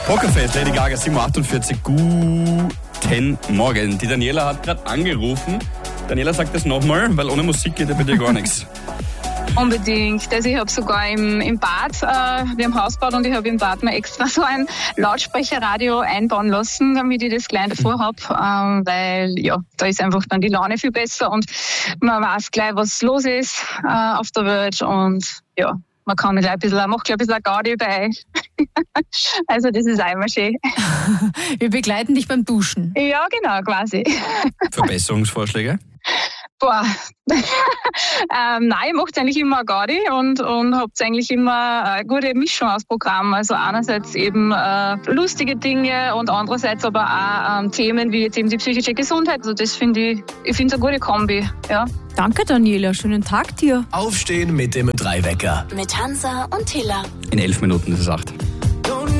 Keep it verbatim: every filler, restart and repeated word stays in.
Pokerface, Lady Gaga, sieben Uhr achtundvierzig. Guten Morgen. Die Daniela hat gerade angerufen. Daniela, sag das nochmal, weil ohne Musik geht ja bei dir gar nichts. Unbedingt. Also ich habe sogar im, im Bad, äh, wir haben Haus gebaut und ich habe im Bad mal extra so ein Lautsprecherradio einbauen lassen, damit ich das gleich davor habe, ähm, weil ja, da ist einfach dann die Laune viel besser und man weiß gleich, was los ist äh, auf der Welt und ja, man kann gleich ein bisschen, macht gleich ein bisschen Gaudi bei. Also das ist einmal schön. Wir begleiten dich beim Duschen. Ja, genau, quasi. Verbesserungsvorschläge? Boah, ähm, nein, ich mache eigentlich immer Gaudi und, und habt eigentlich immer eine gute Mischung aus Programm. Also einerseits eben äh, lustige Dinge und andererseits aber auch ähm, Themen wie jetzt eben die psychische Gesundheit. Also das finde ich, ich finde es eine gute Kombi, ja. Danke, Daniela. Schönen Tag dir. Aufstehen mit dem Drei-Wecker. Mit Hansa und Hilla. In elf Minuten ist es acht.